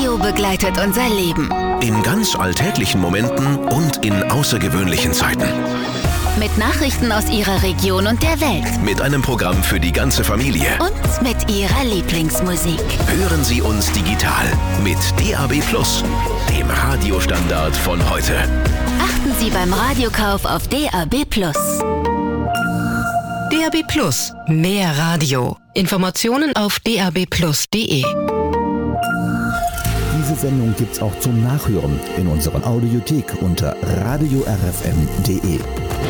Radio begleitet unser Leben. In ganz alltäglichen Momenten und in außergewöhnlichen Zeiten. Mit Nachrichten aus Ihrer Region und der Welt. Mit einem Programm für die ganze Familie. Und mit Ihrer Lieblingsmusik. Hören Sie uns digital mit DAB+, dem Radiostandard von heute. Achten Sie beim Radiokauf auf DAB+. DAB+, mehr Radio. Informationen auf dabplus.de. Diese Sendung gibt's auch zum Nachhören in unserer Audiothek unter radiorfm.de.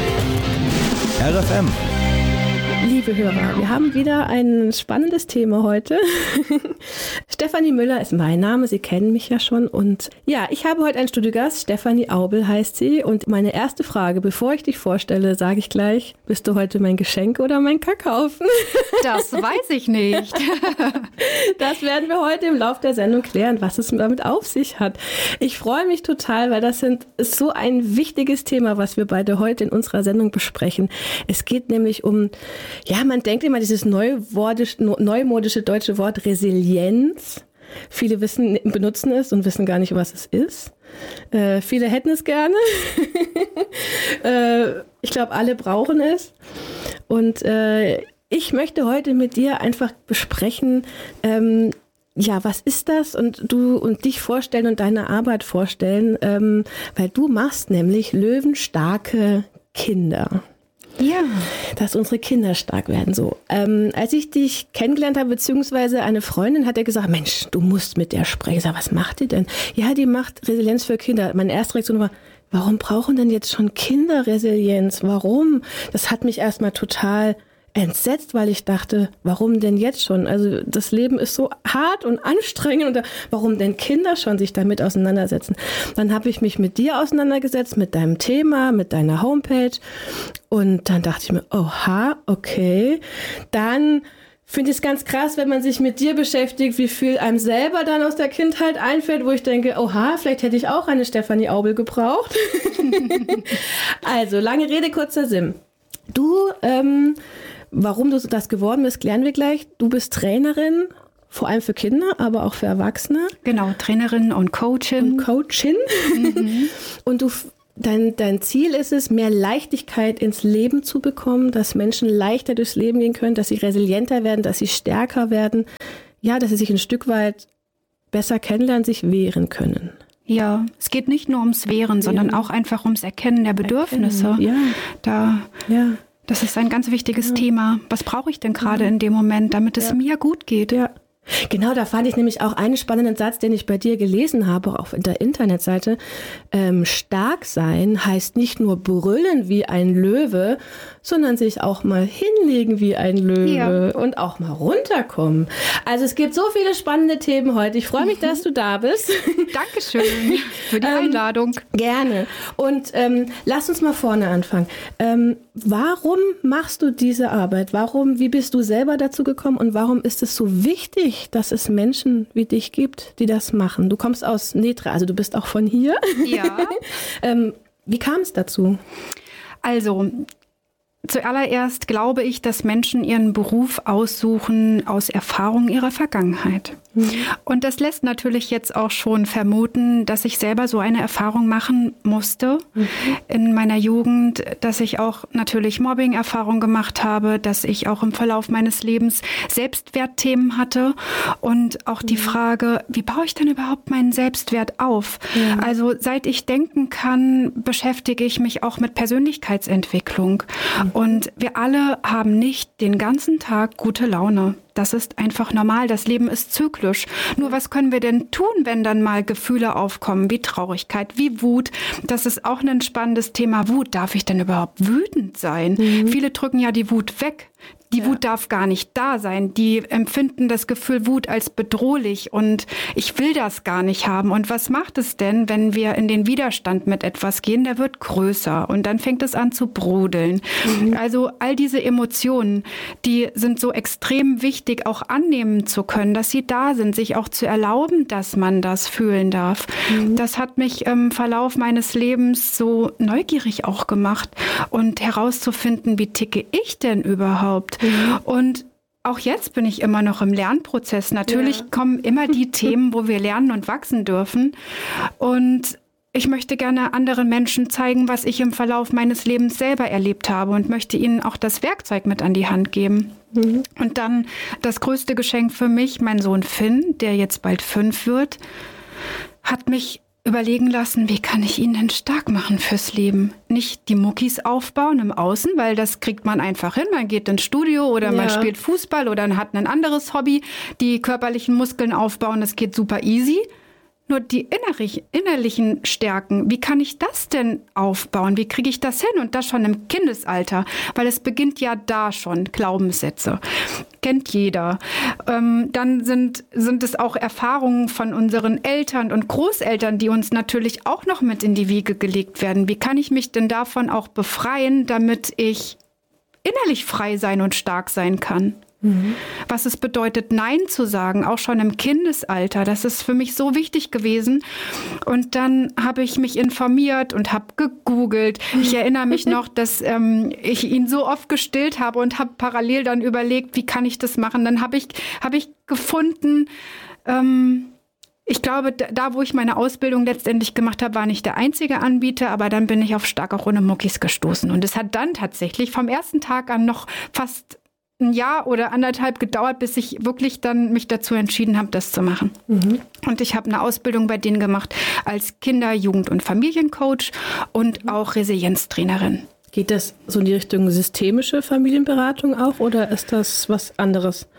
RFM. Liebe Hörer, wir haben wieder ein spannendes Thema heute. Stefanie Müller ist mein Name, Sie kennen mich ja schon. Und ja, ich habe heute einen Studiogast, Stefanie Aubel heißt sie. Und meine erste Frage, bevor ich dich vorstelle, sage ich gleich, bist du heute mein Geschenk oder mein Kackhaufen? Das weiß ich nicht. Das werden wir heute im Laufe der Sendung klären, was es damit auf sich hat. Ich freue mich total, weil das ist so ein wichtiges Thema, was wir beide heute in unserer Sendung besprechen. Es geht nämlich um, ja, man denkt immer dieses neumodische deutsche Wort Resilienz. Viele benutzen es und wissen gar nicht, was es ist. Viele hätten es gerne. Ich glaube, alle brauchen es. Und ich möchte heute mit dir einfach besprechen, ja, was ist das? Und du und dich vorstellen und deine Arbeit vorstellen, weil du machst nämlich löwenstarke Kinder. Ja. Dass unsere Kinder stark werden, so. Als ich dich kennengelernt habe, beziehungsweise eine Freundin hat ja gesagt, Mensch, du musst mit der sprechen. Ich sag, was macht die denn? Ja, die macht Resilienz für Kinder. Meine erste Reaktion war, warum brauchen denn jetzt schon Kinder Resilienz? Warum? Das hat mich erstmal total entsetzt, weil ich dachte, warum denn jetzt schon? Also das Leben ist so hart und anstrengend und warum denn Kinder schon sich damit auseinandersetzen? Dann habe ich mich mit dir auseinandergesetzt, mit deinem Thema, mit deiner Homepage und dann dachte ich mir, oha, okay, dann finde ich es ganz krass, wenn man sich mit dir beschäftigt, wie viel einem selber dann aus der Kindheit einfällt, wo ich denke, oha, vielleicht hätte ich auch eine Stefanie Aubel gebraucht. Also, lange Rede, kurzer Sinn. Du, warum du das geworden bist, klären wir gleich. Du bist Trainerin, vor allem für Kinder, aber auch für Erwachsene. Genau, Trainerin und Coachin. Und Coachin. Mhm. Und dein Ziel ist es, mehr Leichtigkeit ins Leben zu bekommen, dass Menschen leichter durchs Leben gehen können, dass sie resilienter werden, dass sie stärker werden. Ja, dass sie sich ein Stück weit besser kennenlernen, sich wehren können. Ja, es geht nicht nur ums Wehren, sondern auch einfach ums Erkennen der Bedürfnisse. Ja. Das ist ein ganz wichtiges Thema. Was brauche ich denn gerade in dem Moment, damit es mir gut geht? Ja. Genau, da fand ich nämlich auch einen spannenden Satz, den ich bei dir gelesen habe, auch auf der Internetseite. Stark sein heißt nicht nur brüllen wie ein Löwe, sondern sich auch mal hinlegen wie ein Löwe und auch mal runterkommen. Also es gibt so viele spannende Themen heute. Ich freue mich, dass du da bist. Dankeschön für die Einladung. Gerne. Und lass uns mal vorne anfangen. Warum machst du diese Arbeit? Wie bist du selber dazu gekommen und warum ist es so wichtig, dass es Menschen wie dich gibt, die das machen? Du kommst aus Netra, also du bist auch von hier. Ja. Wie kam es dazu? Also, zuallererst glaube ich, dass Menschen ihren Beruf aussuchen aus Erfahrung ihrer Vergangenheit. Und das lässt natürlich jetzt auch schon vermuten, dass ich selber so eine Erfahrung machen musste in meiner Jugend, dass ich auch natürlich Mobbing-Erfahrung gemacht habe, dass ich auch im Verlauf meines Lebens Selbstwertthemen hatte und auch die Frage, wie baue ich denn überhaupt meinen Selbstwert auf? Ja. Also seit ich denken kann, beschäftige ich mich auch mit Persönlichkeitsentwicklung. Und wir alle haben nicht den ganzen Tag gute Laune. Das ist einfach normal. Das Leben ist zyklisch. Nur was können wir denn tun, wenn dann mal Gefühle aufkommen, wie Traurigkeit, wie Wut? Das ist auch ein spannendes Thema. Wut, darf ich denn überhaupt wütend sein? Viele drücken ja die Wut weg. Die Wut darf gar nicht da sein. Die empfinden das Gefühl Wut als bedrohlich und ich will das gar nicht haben. Und was macht es denn, wenn wir in den Widerstand mit etwas gehen? Der wird größer und dann fängt es an zu brodeln. Also all diese Emotionen, die sind so extrem wichtig, auch annehmen zu können, dass sie da sind, sich auch zu erlauben, dass man das fühlen darf. Das hat mich im Verlauf meines Lebens so neugierig auch gemacht und herauszufinden, wie ticke ich denn überhaupt? Und auch jetzt bin ich immer noch im Lernprozess. Natürlich kommen immer die Themen, wo wir lernen und wachsen dürfen. Und ich möchte gerne anderen Menschen zeigen, was ich im Verlauf meines Lebens selber erlebt habe und möchte ihnen auch das Werkzeug mit an die Hand geben. Und dann das größte Geschenk für mich, mein Sohn Finn, der jetzt bald 5 wird, hat mich überlegen lassen, wie kann ich ihn denn stark machen fürs Leben? Nicht die Muckis aufbauen im Außen, weil das kriegt man einfach hin. Man geht ins Studio oder man spielt Fußball oder hat ein anderes Hobby. Die körperlichen Muskeln aufbauen, das geht super easy. Nur die innerlichen Stärken, wie kann ich das denn aufbauen? Wie kriege ich das hin? Und das schon im Kindesalter, weil es beginnt ja da schon, Glaubenssätze. Kennt jeder. Dann sind es auch Erfahrungen von unseren Eltern und Großeltern, die uns natürlich auch noch mit in die Wiege gelegt werden. Wie kann ich mich denn davon auch befreien, damit ich innerlich frei sein und stark sein kann? Was es bedeutet, Nein zu sagen, auch schon im Kindesalter. Das ist für mich so wichtig gewesen. Und dann habe ich mich informiert und habe gegoogelt. Ich erinnere mich noch, dass ich ihn so oft gestillt habe und habe parallel dann überlegt, wie kann ich das machen. Dann habe ich gefunden, ich glaube, da, wo ich meine Ausbildung letztendlich gemacht habe, war nicht der einzige Anbieter, aber dann bin ich auf Stark auch ohne Muckis gestoßen. Und es hat dann tatsächlich vom ersten Tag an noch fast ein Jahr oder 1,5 gedauert, bis ich wirklich dann mich dazu entschieden habe, das zu machen. Und ich habe eine Ausbildung bei denen gemacht als Kinder-, Jugend- und Familiencoach und auch Resilienztrainerin. Geht das so in die Richtung systemische Familienberatung auch oder ist das was anderes?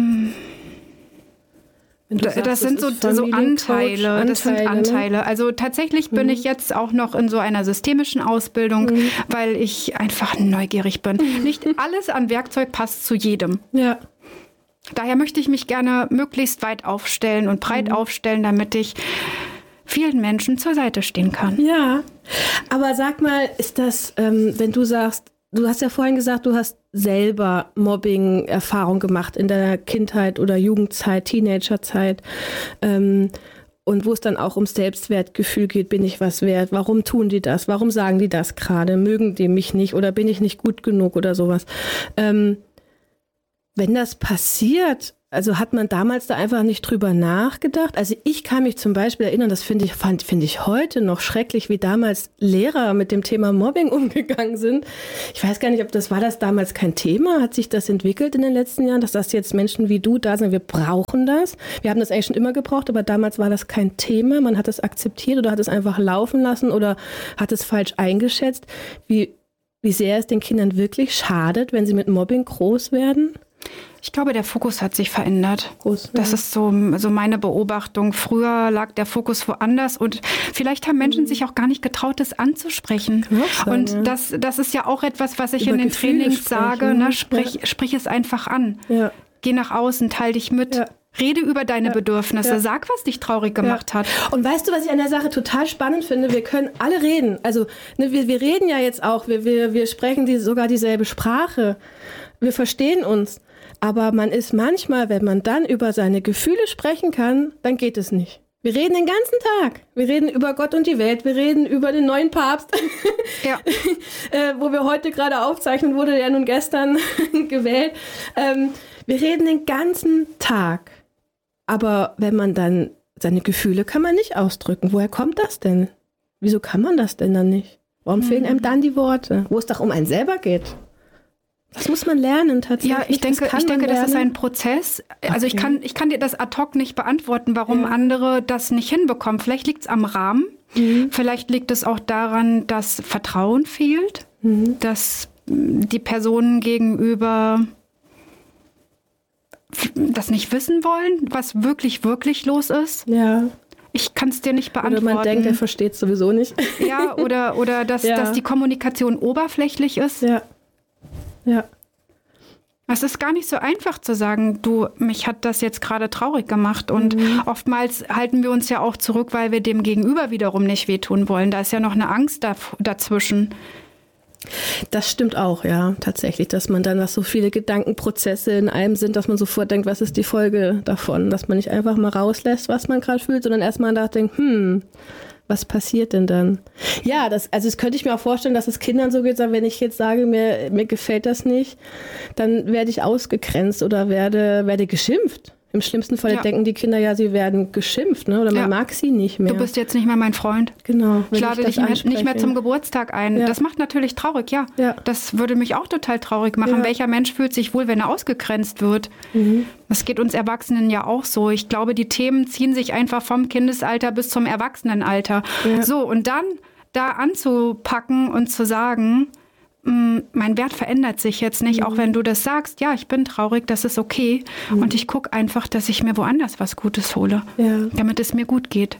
Das sind so Anteile. Das sind Anteile. Ne? Also tatsächlich bin ich jetzt auch noch in so einer systemischen Ausbildung, weil ich einfach neugierig bin. Nicht alles an Werkzeug passt zu jedem. Ja. Daher möchte ich mich gerne möglichst weit aufstellen und breit aufstellen, damit ich vielen Menschen zur Seite stehen kann. Ja, aber sag mal, ist das, wenn du sagst, du hast ja vorhin gesagt, du hast selber Mobbing-Erfahrung gemacht in deiner Kindheit oder Jugendzeit, Teenagerzeit. Und wo es dann auch ums Selbstwertgefühl geht, bin ich was wert? Warum tun die das? Warum sagen die das gerade? Mögen die mich nicht oder bin ich nicht gut genug oder sowas? Wenn das passiert, also hat man damals da einfach nicht drüber nachgedacht? Also ich kann mich zum Beispiel erinnern, das finde ich heute noch schrecklich, wie damals Lehrer mit dem Thema Mobbing umgegangen sind. Ich weiß gar nicht, war das damals kein Thema? Hat sich das entwickelt in den letzten Jahren, dass das jetzt Menschen wie du da sind, wir brauchen das? Wir haben das eigentlich schon immer gebraucht, aber damals war das kein Thema. Man hat es akzeptiert oder hat es einfach laufen lassen oder hat es falsch eingeschätzt. Wie sehr es den Kindern wirklich schadet, wenn sie mit Mobbing groß werden? Ich glaube, der Fokus hat sich verändert. Das ist so meine Beobachtung. Früher lag der Fokus woanders und vielleicht haben Menschen sich auch gar nicht getraut, das anzusprechen. Und das ist ja auch etwas, was ich über in den Gefühle Trainings sage. Ne? Sprich es einfach an. Ja. Geh nach außen, teil dich mit. Ja. Rede über deine Bedürfnisse. Sag, was dich traurig gemacht hat. Und weißt du, was ich an der Sache total spannend finde? Wir können alle reden. Also wir reden ja jetzt auch. Wir sprechen sogar dieselbe Sprache. Wir verstehen uns. Aber man ist manchmal, wenn man dann über seine Gefühle sprechen kann, dann geht es nicht. Wir reden den ganzen Tag. Wir reden über Gott und die Welt. Wir reden über den neuen Papst, wo wir heute gerade aufzeichnen, wurde der nun gestern gewählt. Wir reden den ganzen Tag. Aber wenn man dann, seine Gefühle kann man nicht ausdrücken. Woher kommt das denn? Wieso kann man das denn dann nicht? Warum fehlen einem dann die Worte? Wo es doch um einen selber geht. Das muss man lernen tatsächlich. Ja, ich denke, das ist ein Prozess. Also ich kann dir das ad hoc nicht beantworten, warum andere das nicht hinbekommen. Vielleicht liegt es am Rahmen. Vielleicht liegt es auch daran, dass Vertrauen fehlt, dass die Personen gegenüber das nicht wissen wollen, was wirklich, wirklich los ist. Ja. Ich kann es dir nicht beantworten. Oder man denkt, er versteht es sowieso nicht. Ja, oder dass die Kommunikation oberflächlich ist. Ja. Ja. Es ist gar nicht so einfach zu sagen, mich hat das jetzt gerade traurig gemacht. Und oftmals halten wir uns ja auch zurück, weil wir dem Gegenüber wiederum nicht wehtun wollen. Da ist ja noch eine Angst dazwischen. Das stimmt auch, ja, tatsächlich, dass man dann, dass so viele Gedankenprozesse in einem sind, dass man sofort denkt, was ist die Folge davon? Dass man nicht einfach mal rauslässt, was man gerade fühlt, sondern erstmal nachdenkt, Was passiert denn dann? Ja, das könnte ich mir auch vorstellen, dass es Kindern so geht, wenn ich jetzt sage, mir gefällt das nicht, dann werde ich ausgegrenzt oder werde geschimpft. Im schlimmsten Fall denken die Kinder ja, sie werden geschimpft, ne? Oder man mag sie nicht mehr. Du bist jetzt nicht mehr mein Freund. Genau. Ich lade dich nicht mehr zum Geburtstag ein. Ja. Das macht natürlich traurig, ja. Das würde mich auch total traurig machen. Ja. Welcher Mensch fühlt sich wohl, wenn er ausgegrenzt wird? Das geht uns Erwachsenen ja auch so. Ich glaube, die Themen ziehen sich einfach vom Kindesalter bis zum Erwachsenenalter. Ja. So, und dann da anzupacken und zu sagen, mein Wert verändert sich jetzt nicht, auch wenn du das sagst, ja, ich bin traurig, das ist okay. Und ich gucke einfach, dass ich mir woanders was Gutes hole, damit es mir gut geht.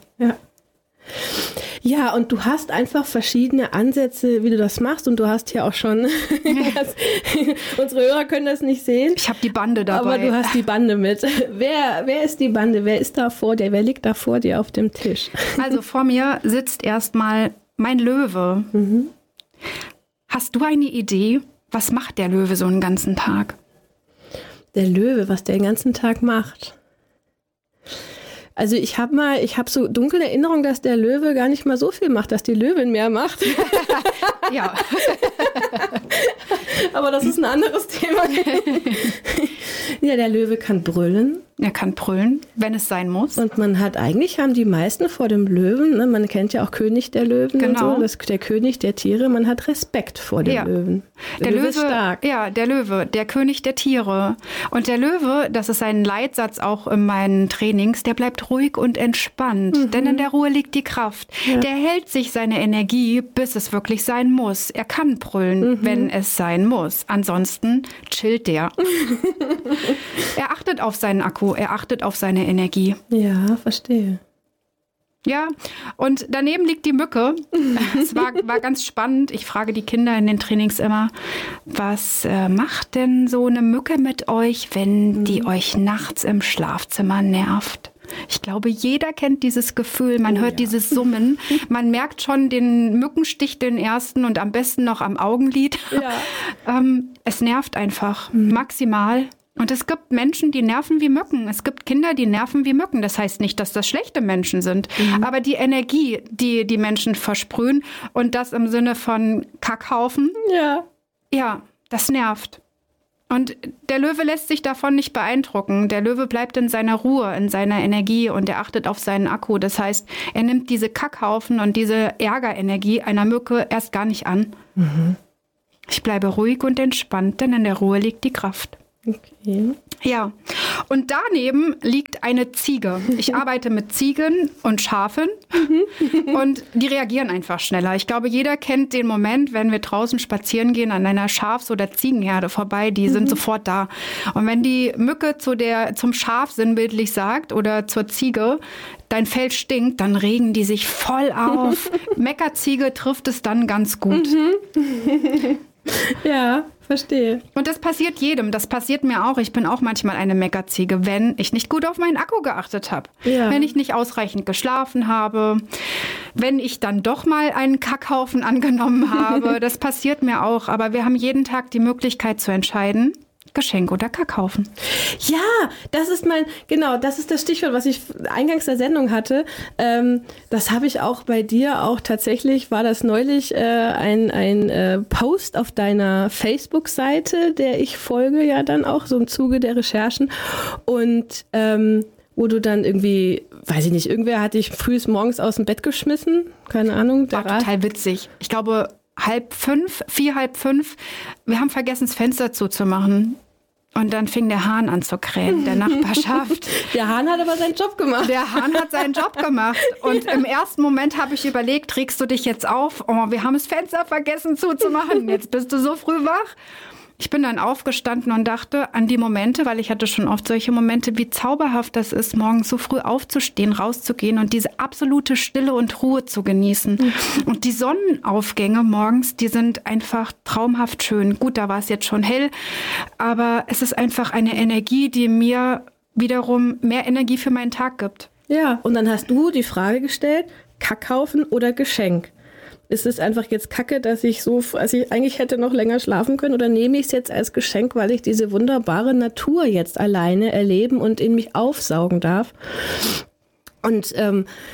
Ja, und du hast einfach verschiedene Ansätze, wie du das machst. Und du hast hier auch schon, unsere Hörer können das nicht sehen. Ich habe die Bande dabei. Aber du hast die Bande mit. Wer ist die Bande? Wer ist da vor dir? Wer liegt da vor dir auf dem Tisch? Also vor mir sitzt erstmal mein Löwe. Hast du eine Idee, was macht der Löwe so einen ganzen Tag? Der Löwe, was der den ganzen Tag macht? Also ich habe so dunkle Erinnerung, dass der Löwe gar nicht mal so viel macht, dass die Löwin mehr macht. Ja. Aber das ist ein anderes Thema. Ja, der Löwe kann brüllen. Er kann brüllen, wenn es sein muss. Und haben die meisten vor dem Löwen, ne? Man kennt ja auch König der Löwen genau. Und so, der König der Tiere, man hat Respekt vor dem Löwen. Der Löwe ist stark. Ja, der Löwe, der König der Tiere. Und der Löwe, das ist ein Leitsatz auch in meinen Trainings, der bleibt ruhig und entspannt, denn in der Ruhe liegt die Kraft. Ja. Der hält sich seine Energie, bis es wirklich sein muss. Er kann brüllen, wenn es sein muss. Ansonsten chillt der. Er achtet auf seinen Akku. Er achtet auf seine Energie. Ja, verstehe. Ja, und daneben liegt die Mücke. Es war ganz spannend. Ich frage die Kinder in den Trainings immer, was macht denn so eine Mücke mit euch, wenn die euch nachts im Schlafzimmer nervt? Ich glaube, jeder kennt dieses Gefühl. Man hört dieses Summen. Man merkt schon den Mückenstich, den ersten und am besten noch am Augenlid. Ja. Es nervt einfach maximal. Und es gibt Menschen, die nerven wie Mücken. Es gibt Kinder, die nerven wie Mücken. Das heißt nicht, dass das schlechte Menschen sind. Aber die Energie, die die Menschen versprühen und das im Sinne von Kackhaufen, ja, das nervt. Und der Löwe lässt sich davon nicht beeindrucken. Der Löwe bleibt in seiner Ruhe, in seiner Energie und er achtet auf seinen Akku. Das heißt, er nimmt diese Kackhaufen und diese Ärgerenergie einer Mücke erst gar nicht an. Ich bleibe ruhig und entspannt, denn in der Ruhe liegt die Kraft. Okay. Ja, und daneben liegt eine Ziege. Ich arbeite mit Ziegen und Schafen und die reagieren einfach schneller. Ich glaube, jeder kennt den Moment, wenn wir draußen spazieren gehen an einer Schafs- oder Ziegenherde vorbei, die sind sofort da. Und wenn die Mücke zum Schaf sinnbildlich sagt oder zur Ziege, dein Fell stinkt, dann regen die sich voll auf. Meckerziege trifft es dann ganz gut. Ja, verstehe. Und das passiert jedem. Das passiert mir auch. Ich bin auch manchmal eine Meckerziege, wenn ich nicht gut auf meinen Akku geachtet habe. Ja. Wenn ich nicht ausreichend geschlafen habe. Wenn ich dann doch mal einen Kackhaufen angenommen habe. Das passiert mir auch. Aber wir haben jeden Tag die Möglichkeit zu entscheiden, Geschenk oder Kackhaufen. Ja, das ist das Stichwort, was ich eingangs der Sendung hatte. Das habe ich auch bei dir auch tatsächlich, war das neulich ein Post auf deiner Facebook-Seite, der ich folge ja dann auch so im Zuge der Recherchen und wo du dann irgendwie, weiß ich nicht, irgendwer hat dich frühs morgens aus dem Bett geschmissen, keine Ahnung. War total witzig. Ich glaube 4:30, wir haben vergessen, das Fenster zuzumachen. Und dann fing der Hahn an zu krähen, der Nachbarschaft. Der Hahn hat aber seinen Job gemacht. Der Hahn hat seinen Job gemacht. Und im ersten Moment habe ich überlegt, regst du dich jetzt auf? Oh, wir haben das Fenster vergessen zuzumachen. Jetzt bist du so früh wach. Ich bin dann aufgestanden und dachte an die Momente, weil ich hatte schon oft solche Momente, wie zauberhaft das ist, morgens so früh aufzustehen, rauszugehen und diese absolute Stille und Ruhe zu genießen. Und die Sonnenaufgänge morgens, die sind einfach traumhaft schön. Gut, da war es jetzt schon hell, aber es ist einfach eine Energie, die mir wiederum mehr Energie für meinen Tag gibt. Ja, und dann hast du die Frage gestellt, Kackhaufen oder Geschenk? Ist es einfach jetzt Kacke, dass ich eigentlich hätte noch länger schlafen können, oder nehme ich es jetzt als Geschenk, weil ich diese wunderbare Natur jetzt alleine erleben und in mich aufsaugen darf? Und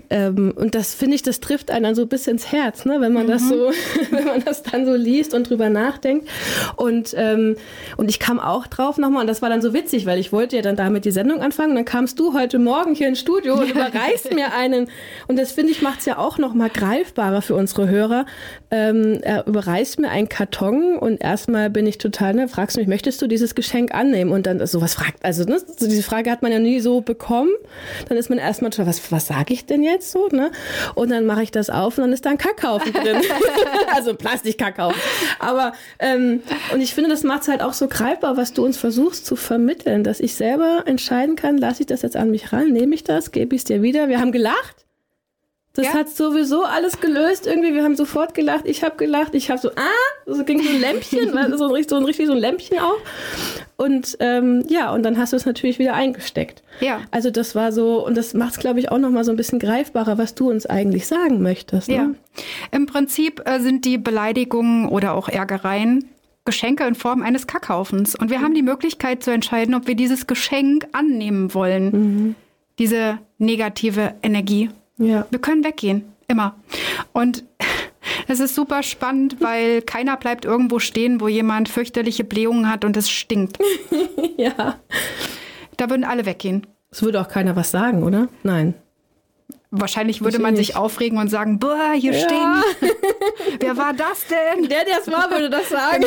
Und das finde ich, das trifft einen dann so bis ins Herz, ne? Wenn man das so, wenn man das dann so liest und drüber nachdenkt. Und ich kam auch drauf nochmal, und das war dann so witzig, weil ich wollte ja dann damit die Sendung anfangen, und dann kamst du heute Morgen hier ins Studio und überreichst mir einen, und das finde ich, macht es ja auch nochmal greifbarer für unsere Hörer. Er überreißt mir einen Karton, und erstmal bin ich total, ne, fragst mich, möchtest du dieses Geschenk annehmen? Und dann sowas fragt, also ne, so diese Frage hat man ja nie so bekommen. Dann ist man erstmal total, was sage ich denn jetzt so? Ne? Und dann mache ich das auf, und dann ist da ein Kackhaufen drin. Also ein Plastikkackhaufen. Aber, und ich finde, das macht es halt auch so greifbar, was du uns versuchst zu vermitteln, dass ich selber entscheiden kann, lasse ich das jetzt an mich ran, nehme ich das, gebe ich es dir wieder. Wir haben gelacht. Das hat sowieso alles gelöst irgendwie. Wir haben sofort gelacht. Ich habe gelacht. Ich habe so, so ging so ein Lämpchen, so ein Lämpchen auf. Und und dann hast du es natürlich wieder eingesteckt. Ja. Also das war so, und das macht es, glaube ich, auch nochmal so ein bisschen greifbarer, was du uns eigentlich sagen möchtest. Ne? Ja. Im Prinzip sind die Beleidigungen oder auch Ärgereien Geschenke in Form eines Kackhaufens. Und wir haben die Möglichkeit zu entscheiden, ob wir dieses Geschenk annehmen wollen. Mhm. Diese negative Energie. Ja. Wir können weggehen, immer. Und es ist super spannend, weil keiner bleibt irgendwo stehen, wo jemand fürchterliche Blähungen hat und es stinkt. Ja. Da würden alle weggehen. Es würde auch keiner was sagen, oder? Nein. Wahrscheinlich würde man sich aufregen und sagen, boah, hier stehen. Wer war das denn? Der es war, würde das sagen.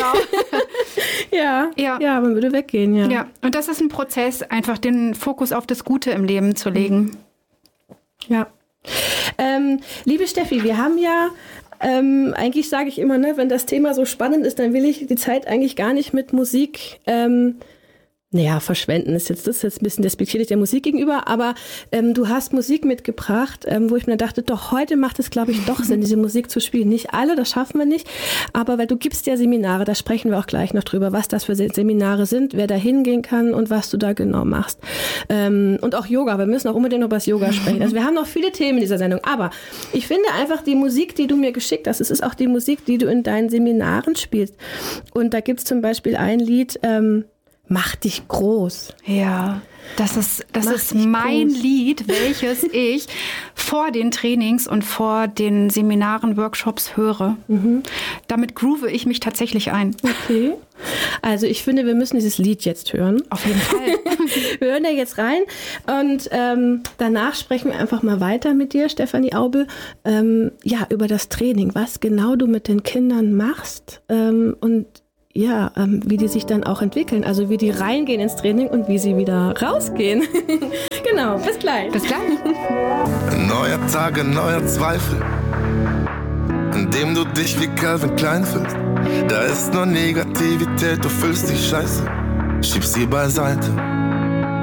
Genau. Ja, man würde weggehen, ja. Und das ist ein Prozess, einfach den Fokus auf das Gute im Leben zu legen. Ja. Liebe Steffi, wir haben ja, eigentlich sage ich immer, ne, wenn das Thema so spannend ist, dann will ich die Zeit eigentlich gar nicht mit Musik verschwenden. Das ist jetzt ein bisschen despektierlich der Musik gegenüber, aber du hast Musik mitgebracht, wo ich mir dachte, doch, heute macht es, glaube ich, doch Sinn, diese Musik zu spielen. Nicht alle, das schaffen wir nicht, aber weil du gibst ja Seminare, da sprechen wir auch gleich noch drüber, was das für Seminare sind, wer da hingehen kann und was du da genau machst. Und auch Yoga, wir müssen auch unbedingt noch über das Yoga sprechen. Also wir haben noch viele Themen in dieser Sendung, aber ich finde einfach die Musik, die du mir geschickt hast, es ist auch die Musik, die du in deinen Seminaren spielst. Und da gibt es zum Beispiel ein Lied, Mach dich groß. Ja, das ist mein Lied, welches ich vor den Trainings und vor den Seminaren, Workshops höre. Mhm. Damit groove ich mich tatsächlich ein. Okay. Also ich finde, wir müssen dieses Lied jetzt hören. Auf jeden Fall. Wir hören da jetzt rein, und danach sprechen wir einfach mal weiter mit dir, Stefanie Aubel, über das Training, was genau du mit den Kindern machst, und wie die sich dann auch entwickeln, also wie die reingehen ins Training und wie sie wieder rausgehen. Genau, bis gleich. Bis gleich. Neuer Tag, neuer Zweifel, in dem du dich wie Calvin Klein fühlst. Da ist nur Negativität, du fühlst dich scheiße, schieb sie beiseite.